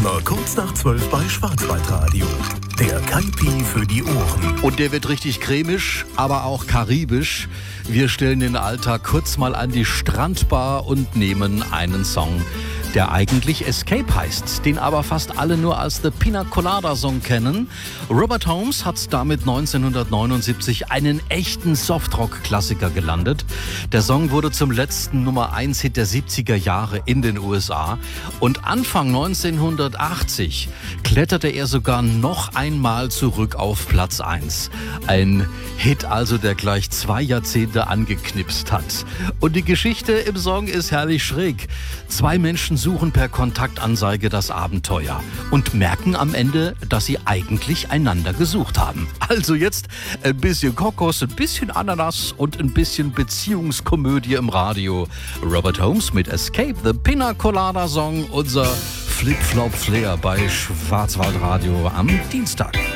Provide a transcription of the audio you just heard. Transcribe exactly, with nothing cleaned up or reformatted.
Immer kurz nach zwölf bei Schwarzwaldradio. Der Kaipi für die Ohren. Und der wird richtig cremisch, aber auch karibisch. Wir stellen den Alltag kurz mal an die Strandbar und nehmen einen Song, der eigentlich Escape heißt, den aber fast alle nur als The Pina Colada Song kennen. Robert Holmes hat damit neunzehnhundertneunundsiebzig einen echten Softrock-Klassiker gelandet. Der Song wurde zum letzten Nummer eins Hit der siebziger Jahre in den U S A. Und Anfang neunzehnhundertachtzig kletterte er sogar noch einmal zurück auf Platz eins. Ein Hit also, der gleich zwei Jahrzehnte angeknipst hat. Und die Geschichte im Song ist herrlich schräg. Zwei Menschen suchen per Kontaktanzeige das Abenteuer und merken am Ende, dass sie eigentlich einander gesucht haben. Also jetzt ein bisschen Kokos, ein bisschen Ananas und ein bisschen Beziehungskomödie im Radio. Robert Holmes mit Escape, The Pina Colada Song, unser Flip-Flop-Flair bei Schwarzwaldradio am Dienstag.